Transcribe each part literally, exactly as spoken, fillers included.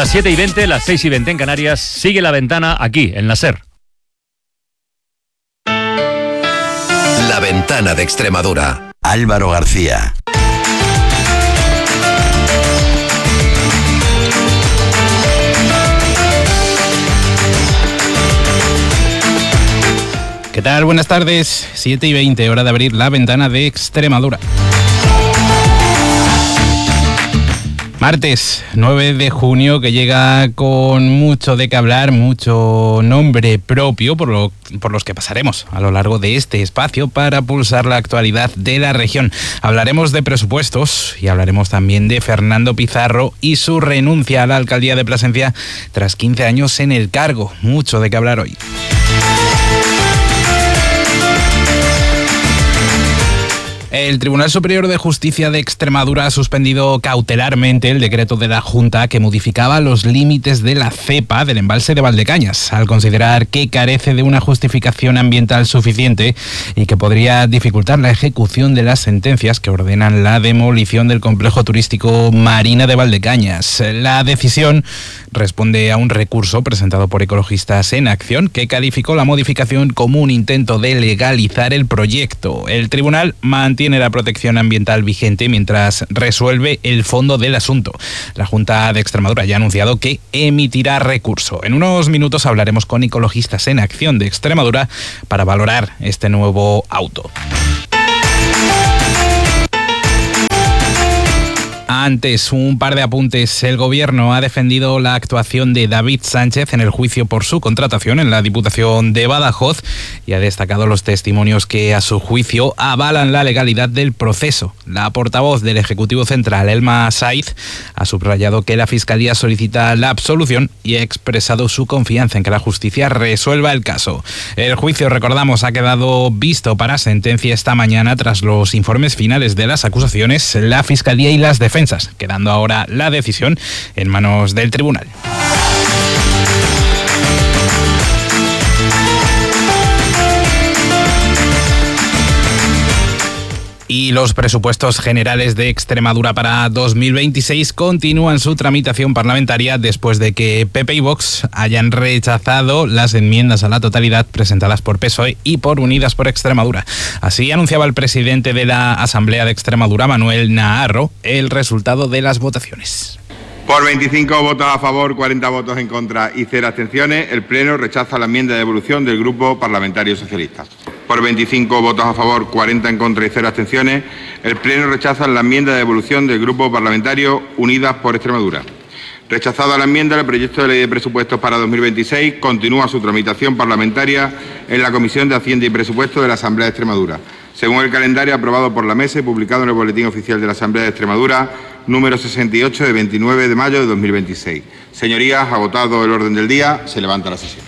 las siete y veinte, las seis y veinte en Canarias. Sigue La Ventana aquí, en la SER. La Ventana de Extremadura. Álvaro García. ¿Qué tal? Buenas tardes. siete y veinte, hora de abrir La Ventana de Extremadura. Martes nueve de junio, que llega con mucho de qué hablar, mucho nombre propio por, lo, por los que pasaremos a lo largo de este espacio para pulsar la actualidad de la región. Hablaremos de presupuestos y hablaremos también de Fernando Pizarro y su renuncia a la alcaldía de Plasencia tras quince años en el cargo. Mucho de qué hablar hoy. El Tribunal Superior de Justicia de Extremadura ha suspendido cautelarmente el decreto de la Junta que modificaba los límites de la cepa del embalse de Valdecañas, al considerar que carece de una justificación ambiental suficiente y que podría dificultar la ejecución de las sentencias que ordenan la demolición del complejo turístico Marina de Valdecañas. La decisión responde a un recurso presentado por Ecologistas en Acción que calificó la modificación como un intento de legalizar el proyecto. El tribunal mantiene Tiene la protección ambiental vigente mientras resuelve el fondo del asunto. La Junta de Extremadura ya ha anunciado que emitirá recurso. En unos minutos hablaremos con Ecologistas en Acción de Extremadura para valorar este nuevo auto. Antes, un par de apuntes. El Gobierno ha defendido la actuación de David Sánchez en el juicio por su contratación en la Diputación de Badajoz y ha destacado los testimonios que, a su juicio, avalan la legalidad del proceso. La portavoz del Ejecutivo Central, Elma Saiz, ha subrayado que la Fiscalía solicita la absolución y ha expresado su confianza en que la justicia resuelva el caso. El juicio, recordamos, ha quedado visto para sentencia esta mañana tras los informes finales de las acusaciones, la Fiscalía y las defensas, quedando ahora la decisión en manos del tribunal. Y los presupuestos generales de Extremadura para dos mil veintiséis continúan su tramitación parlamentaria después de que P P y Vox hayan rechazado las enmiendas a la totalidad presentadas por P S O E y por Unidas por Extremadura. Así anunciaba el presidente de la Asamblea de Extremadura, Manuel Naharro, el resultado de las votaciones. Por veinticinco votos a favor, cuarenta votos en contra y cero abstenciones, el Pleno rechaza la enmienda de devolución del Grupo Parlamentario Socialista. Por veinticinco votos a favor, cuarenta en contra y cero abstenciones, el Pleno rechaza la enmienda de devolución del Grupo Parlamentario Unidas por Extremadura. Rechazada la enmienda, el proyecto de ley de presupuestos para dos mil veintiséis continúa su tramitación parlamentaria en la Comisión de Hacienda y Presupuestos de la Asamblea de Extremadura, según el calendario aprobado por la Mesa y publicado en el Boletín Oficial de la Asamblea de Extremadura, número sesenta y ocho de veintinueve de mayo de dos mil veintiséis. Señorías, agotado el orden del día, se levanta la sesión.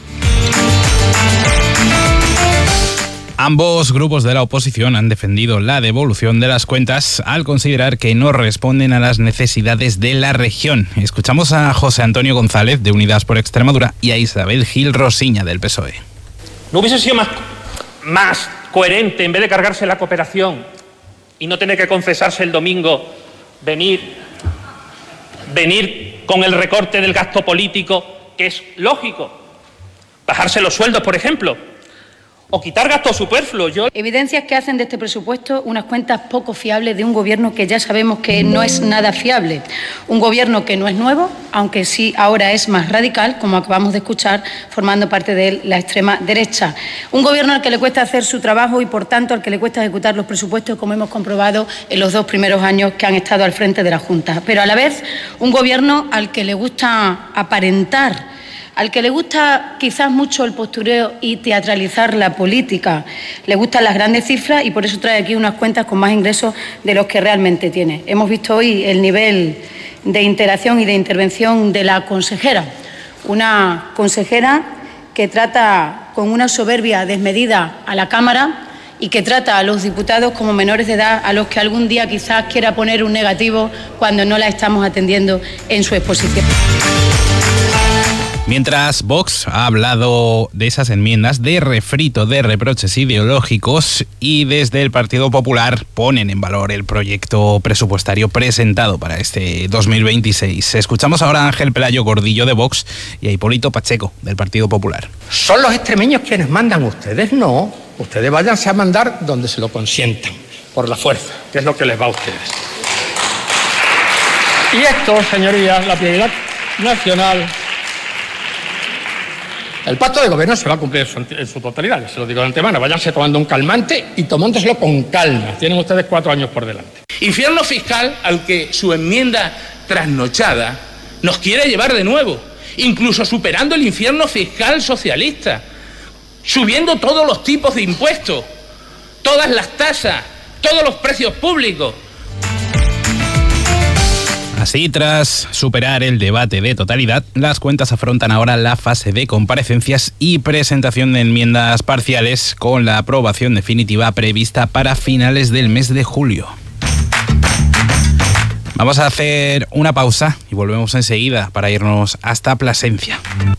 Ambos grupos de la oposición han defendido la devolución de las cuentas al considerar que no responden a las necesidades de la región. Escuchamos a José Antonio González, de Unidas por Extremadura, y a Isabel Gil Rosiña, del P S O E. ¿No hubiese sido más, más coherente, en vez de cargarse la cooperación y no tener que confesarse el domingo, venir, venir con el recorte del gasto político, que es lógico, bajarse los sueldos, por ejemplo, o quitar gastos superfluos? Yo... Evidencias que hacen de este presupuesto unas cuentas poco fiables de un gobierno que ya sabemos que no es nada fiable. Un gobierno que no es nuevo, aunque sí ahora es más radical, como acabamos de escuchar, formando parte de la extrema derecha. Un gobierno al que le cuesta hacer su trabajo y, por tanto, al que le cuesta ejecutar los presupuestos, como hemos comprobado en los dos primeros años que han estado al frente de la Junta. Pero, a la vez, un gobierno al que le gusta aparentar, al que le gusta quizás mucho el postureo y teatralizar la política, le gustan las grandes cifras y por eso trae aquí unas cuentas con más ingresos de los que realmente tiene. Hemos visto hoy el nivel de interacción y de intervención de la consejera, una consejera que trata con una soberbia desmedida a la Cámara y que trata a los diputados como menores de edad a los que algún día quizás quiera poner un negativo cuando no la estamos atendiendo en su exposición. Mientras Vox ha hablado de esas enmiendas de refrito de reproches ideológicos, y desde el Partido Popular ponen en valor el proyecto presupuestario presentado para este dos mil veintiséis. Escuchamos ahora a Ángel Pelayo Gordillo de Vox y a Hipólito Pacheco del Partido Popular. Son los extremeños quienes mandan, ustedes no. Ustedes váyanse a mandar donde se lo consientan, por la fuerza, que es lo que les va a ustedes. Y esto, señorías, la prioridad nacional. El pacto de gobierno se va a cumplir en su totalidad, se lo digo de antemano. Váyanse tomando un calmante y tomándoselo con calma. Tienen ustedes cuatro años por delante. Infierno fiscal al que su enmienda trasnochada nos quiere llevar de nuevo, incluso superando el infierno fiscal socialista, subiendo todos los tipos de impuestos, todas las tasas, todos los precios públicos. Así, tras superar el debate de totalidad, las cuentas afrontan ahora la fase de comparecencias y presentación de enmiendas parciales, con la aprobación definitiva prevista para finales del mes de julio. Vamos a hacer una pausa y volvemos enseguida para irnos hasta Plasencia.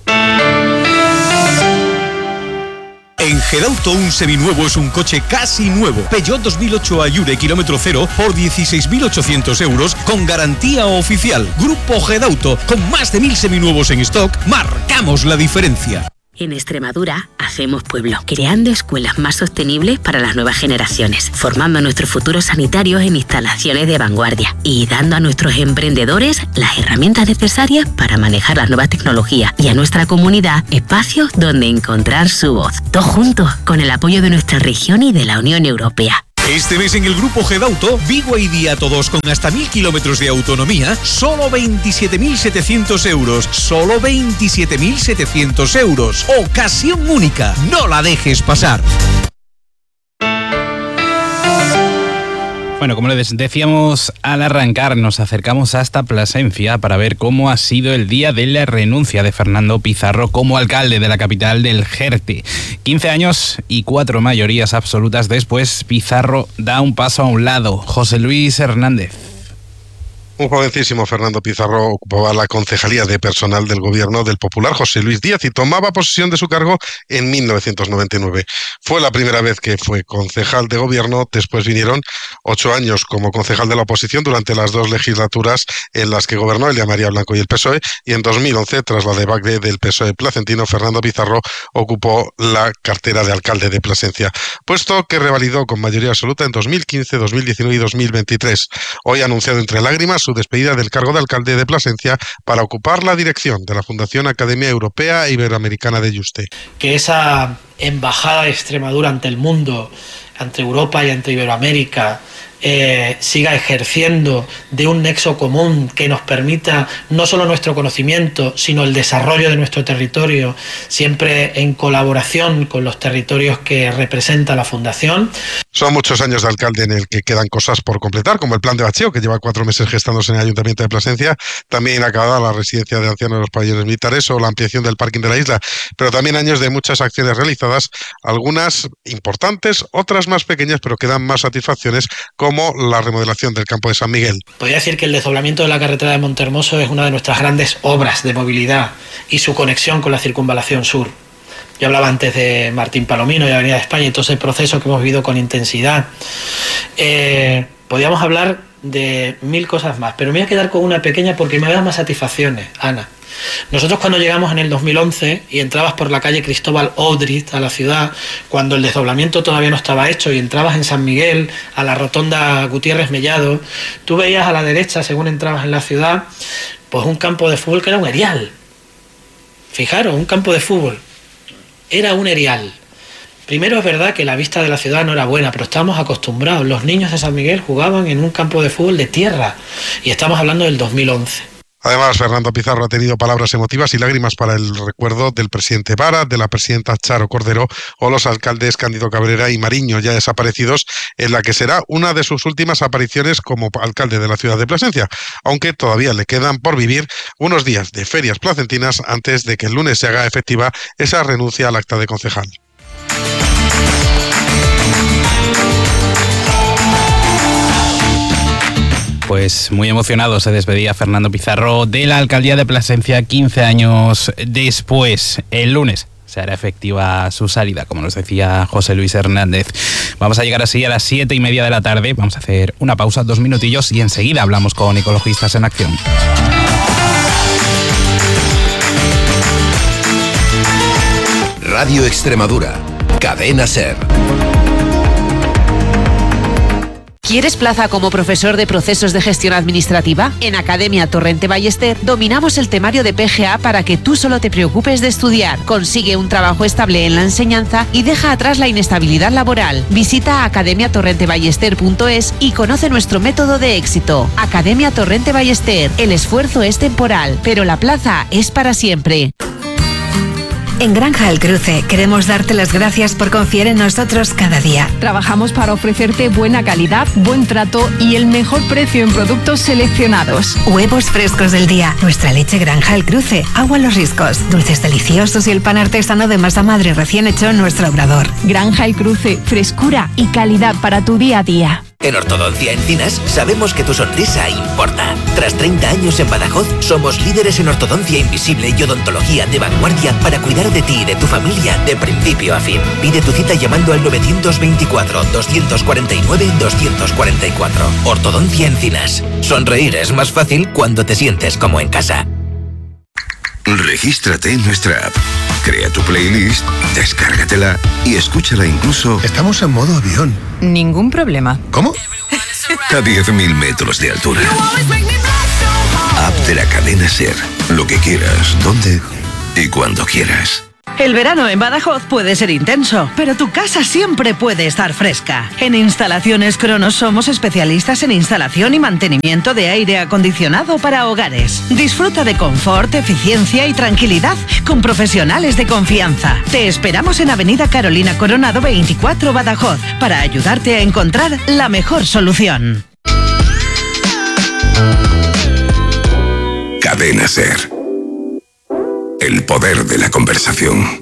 En Gedauto, un seminuevo es un coche casi nuevo. Peugeot dos mil ocho Ayure kilómetro cero por dieciséis mil ochocientos euros con garantía oficial. Grupo Gedauto, con más de mil seminuevos en stock, marcamos la diferencia. En Extremadura hacemos pueblo, creando escuelas más sostenibles para las nuevas generaciones, formando a nuestros futuros sanitarios en instalaciones de vanguardia y dando a nuestros emprendedores las herramientas necesarias para manejar las nuevas tecnologías, y a nuestra comunidad espacios donde encontrar su voz. Todos juntos, con el apoyo de nuestra región y de la Unión Europea. Este mes en el Grupo Gedauto, Vigo y Día Todos con hasta mil kilómetros de autonomía, solo veintisiete mil setecientos euros. Solo veintisiete mil setecientos euros. Ocasión única. No la dejes pasar. Bueno, como les decíamos al arrancar, nos acercamos hasta Plasencia para ver cómo ha sido el día de la renuncia de Fernando Pizarro como alcalde de la capital del Jerte. quince años y cuatro mayorías absolutas después, Pizarro da un paso a un lado. José Luis Hernández. Un jovencísimo Fernando Pizarro ocupaba la concejalía de personal del gobierno del popular José Luis Díaz y tomaba posesión de su cargo en mil novecientos noventa y nueve. Fue la primera vez que fue concejal de gobierno. Después vinieron ocho años como concejal de la oposición durante las dos legislaturas en las que gobernó Elia María Blanco y el P S O E, y en dos mil once, tras la debacle del P S O E placentino, Fernando Pizarro ocupó la cartera de alcalde de Plasencia, puesto que revalidó con mayoría absoluta en dos mil quince, dos mil diecinueve y dos mil veintitrés. Hoy ha anunciado entre lágrimas su despedida del cargo de alcalde de Plasencia para ocupar la dirección de la Fundación Academia Europea e Iberoamericana de Yuste. Que esa embajada de Extremadura ante el mundo, ante Europa y ante Iberoamérica, eh, siga ejerciendo de un nexo común que nos permita no solo nuestro conocimiento, sino el desarrollo de nuestro territorio, siempre en colaboración con los territorios que representa la Fundación. Son muchos años de alcalde en el que quedan cosas por completar, como el plan de bacheo, que lleva cuatro meses gestándose en el Ayuntamiento de Plasencia, también inacabada la residencia de ancianos de los pabellones militares o la ampliación del parking de la isla, pero también años de muchas acciones realizadas, algunas importantes, otras más pequeñas, pero que dan más satisfacciones, como la remodelación del campo de San Miguel. Podría decir que el desdoblamiento de la carretera de Montehermoso es una de nuestras grandes obras de movilidad y su conexión con la circunvalación sur. Yo hablaba antes de Martín Palomino y Avenida de España y todo ese proceso que hemos vivido con intensidad. Eh, podríamos hablar de mil cosas más, pero me voy a quedar con una pequeña porque me da más satisfacciones, Ana. Nosotros cuando llegamos en el dos mil once y entrabas por la calle Cristóbal Odriz a la ciudad, cuando el desdoblamiento todavía no estaba hecho, y entrabas en San Miguel a la rotonda Gutiérrez Mellado, tú veías a la derecha, según entrabas en la ciudad, pues un campo de fútbol que era un erial. Fijaros, un campo de fútbol. Era un erial. Primero, es verdad que la vista de la ciudad no era buena, pero estábamos acostumbrados. Los niños de San Miguel jugaban en un campo de fútbol de tierra, y estamos hablando del dos mil once. Además, Fernando Pizarro ha tenido palabras emotivas y lágrimas para el recuerdo del presidente Vara, de la presidenta Charo Cordero o los alcaldes Cándido Cabrera y Mariño, ya desaparecidos, en la que será una de sus últimas apariciones como alcalde de la ciudad de Plasencia, aunque todavía le quedan por vivir unos días de ferias placentinas antes de que el lunes se haga efectiva esa renuncia al acta de concejal. Pues Pues muy emocionado se despedía Fernando Pizarro de la alcaldía de Plasencia quince años después. El lunes se hará efectiva su salida, como nos decía José Luis Hernández. Vamos a llegar así a las siete y media de la tarde. Vamos a hacer una pausa, dos minutillos, y enseguida hablamos con Ecologistas en Acción. Radio Extremadura, Cadena SER. ¿Quieres plaza como profesor de procesos de gestión administrativa? En Academia Torrente Ballester dominamos el temario de P G A para que tú solo te preocupes de estudiar. Consigue un trabajo estable en la enseñanza y deja atrás la inestabilidad laboral. Visita academia torrente ballester punto es y conoce nuestro método de éxito. Academia Torrente Ballester. El esfuerzo es temporal, pero la plaza es para siempre. En Granja El Cruce queremos darte las gracias por confiar en nosotros cada día. Trabajamos para ofrecerte buena calidad, buen trato y el mejor precio en productos seleccionados. Huevos frescos del día, nuestra leche Granja El Cruce, agua Los Riscos, dulces deliciosos y el pan artesano de masa madre recién hecho en nuestro obrador. Granja El Cruce, frescura y calidad para tu día a día. En Ortodoncia Encinas sabemos que tu sonrisa importa. Tras treinta años en Badajoz, somos líderes en ortodoncia invisible y odontología de vanguardia para cuidar de ti y de tu familia de principio a fin. Pide tu cita llamando al nueve dos cuatro, dos cuatro nueve, dos cuatro cuatro. Ortodoncia Encinas. Sonreír es más fácil cuando te sientes como en casa. Regístrate en nuestra app. Crea tu playlist, descárgatela y escúchala incluso... Estamos en modo avión. Ningún problema. ¿Cómo? A diez mil metros de altura. App de la cadena SER. Lo que quieras, donde y cuando quieras. El verano en Badajoz puede ser intenso, pero tu casa siempre puede estar fresca. En Instalaciones Cronos somos especialistas en instalación y mantenimiento de aire acondicionado para hogares. Disfruta de confort, eficiencia y tranquilidad con profesionales de confianza. Te esperamos en Avenida Carolina Coronado veinticuatro, Badajoz, para ayudarte a encontrar la mejor solución. Cadena SER. El poder de la conversación.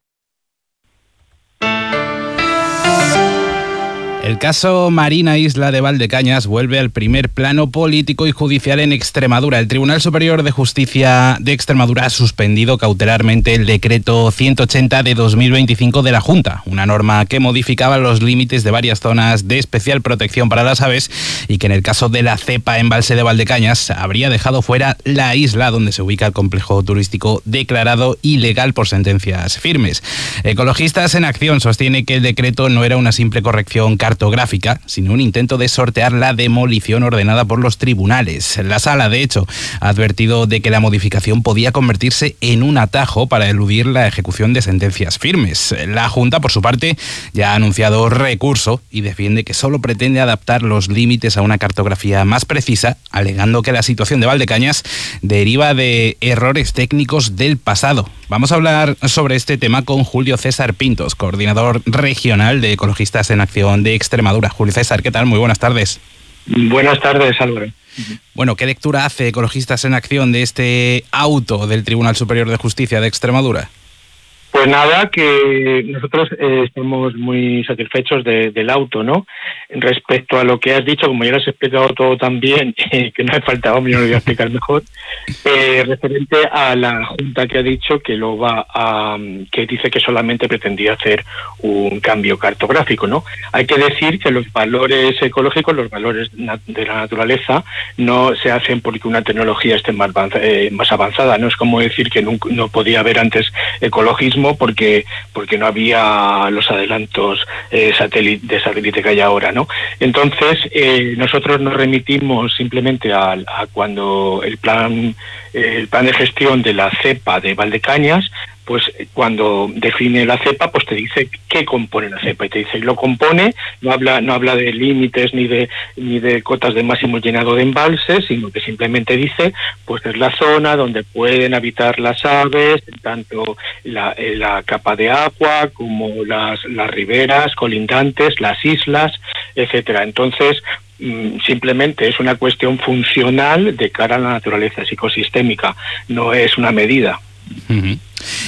El caso Marina Isla de Valdecañas vuelve al primer plano político y judicial en Extremadura. El Tribunal Superior de Justicia de Extremadura ha suspendido cautelarmente el decreto ciento ochenta de dos mil veinticinco de la Junta, una norma que modificaba los límites de varias zonas de especial protección para las aves y que en el caso de la cepa embalse de Valdecañas habría dejado fuera la isla donde se ubica el complejo turístico declarado ilegal por sentencias firmes. Ecologistas en Acción sostiene que el decreto no era una simple corrección cartográfica, sino un intento de sortear la demolición ordenada por los tribunales. La Sala, de hecho, ha advertido de que la modificación podía convertirse en un atajo para eludir la ejecución de sentencias firmes. La Junta, por su parte, ya ha anunciado recurso y defiende que solo pretende adaptar los límites a una cartografía más precisa, alegando que la situación de Valdecañas deriva de errores técnicos del pasado. Vamos a hablar sobre este tema con Julio César Pintos, coordinador regional de Ecologistas en Acción de Extremadura. Julio César, ¿qué tal? Muy buenas tardes. Buenas tardes, Álvaro. Bueno, ¿qué lectura hace Ecologistas en Acción de este auto del Tribunal Superior de Justicia de Extremadura? Pues nada, que nosotros eh, estamos muy satisfechos de, del auto, ¿no? Respecto a lo que has dicho, como ya lo has explicado todo tan bien, eh, que no hace falta, hombre, yo lo voy a explicar mejor, eh, referente a la Junta que ha dicho que lo va a, que dice que solamente pretendía hacer un cambio cartográfico, ¿no? Hay que decir que los valores ecológicos, los valores de la naturaleza, no se hacen porque una tecnología esté más, eh, más avanzada, no es como decir que no, no podía haber antes ecologismo porque porque no había los adelantos eh, satélite, de satélite que hay ahora, ¿no? Entonces eh, nosotros nos remitimos simplemente a, a cuando el plan eh, el plan de gestión de la cepa de Valdecañas, pues cuando define la cepa, pues te dice qué compone la cepa y te dice lo compone, no habla no habla de límites ni de ni de cotas de máximo llenado de embalses, sino que simplemente dice pues es la zona donde pueden habitar las aves, tanto la, la capa de agua como las las riberas colindantes, las islas, etcétera. Entonces simplemente es una cuestión funcional de cara a la naturaleza ecosistémica, no es una medida. Uh-huh.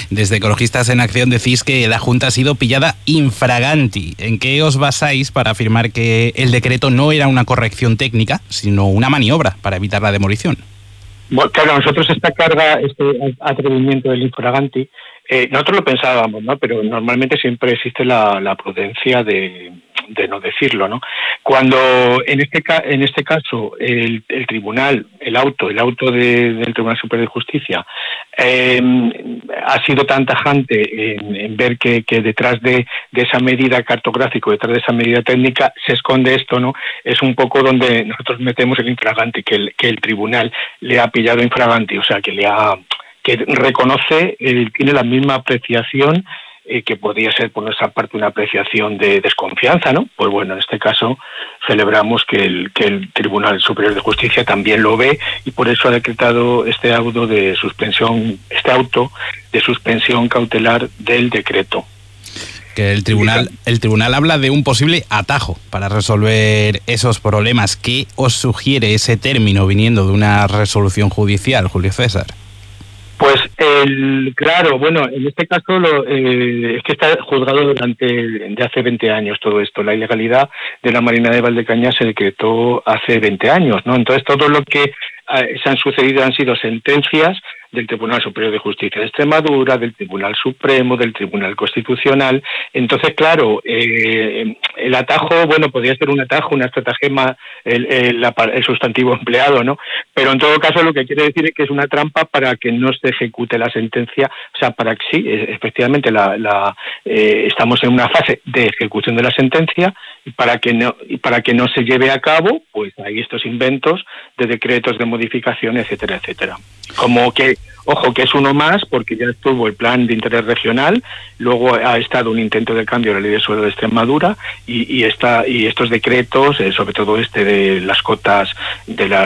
Desde Ecologistas en Acción decís que la Junta ha sido pillada infraganti. ¿En qué os basáis para afirmar que el decreto no era una corrección técnica, sino una maniobra para evitar la demolición? Bueno, claro, nosotros esta carga, este atrevimiento del infraganti, eh, nosotros lo pensábamos, ¿no? Pero normalmente siempre existe la, la prudencia de, de no decirlo, ¿no? Cuando en este en este caso el, el tribunal, el auto, el auto de, del Tribunal Superior de Justicia eh, ha sido tan tajante en, en ver que, que detrás de, de esa medida cartográfica, detrás de esa medida técnica, se esconde esto, ¿no? Es un poco donde nosotros metemos el infraganti, que el, que el tribunal le ha pillado infraganti, o sea, que le ha que reconoce, eh, tiene la misma apreciación eh, que podría ser por nuestra parte una apreciación de desconfianza, ¿no? Pues bueno, en este caso celebramos que el, que el Tribunal Superior de Justicia también lo ve y por eso ha decretado este auto de suspensión, este auto de suspensión cautelar del decreto. Que el tribunal, el tribunal habla de un posible atajo para resolver esos problemas. ¿Qué os sugiere ese término viniendo de una resolución judicial, Julio César? Pues, el, claro, bueno, en este caso lo, eh, es que está juzgado durante de hace veinte años todo esto. La ilegalidad de la Marina de Valdecañas se decretó hace veinte años, ¿no? Entonces, todo lo que eh, se han sucedido han sido sentencias del Tribunal Superior de Justicia de Extremadura, del Tribunal Supremo, del Tribunal Constitucional. Entonces, claro, eh, el atajo, bueno, podría ser un atajo, una estratagema, el, el, el sustantivo empleado, ¿no? Pero en todo caso lo que quiere decir es que es una trampa para que no se ejecute la sentencia, o sea, para que sí, efectivamente la, la, eh, estamos en una fase de ejecución de la sentencia y para que no y para que no se lleve a cabo, pues hay estos inventos de decretos de modificación, etcétera, etcétera. Como que, ojo, que es uno más, porque ya estuvo el plan de interés regional, luego ha estado un intento de cambio de la ley de suelo de Extremadura y, y, esta, y estos decretos, eh, sobre todo este de las cotas de la